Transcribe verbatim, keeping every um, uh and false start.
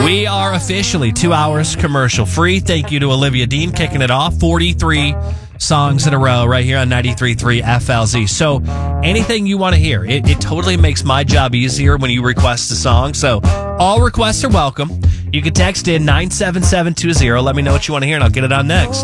We are officially two hours commercial free. Thank you to Olivia Dean kicking it off. forty-three songs in a row right here on ninety-three point three F L Z. So anything you want to hear, it, it totally makes my job easier when you request a song. So all requests are welcome. You can text in nine seven seven two zero. Let me know what you want to hear, and I'll get it on next.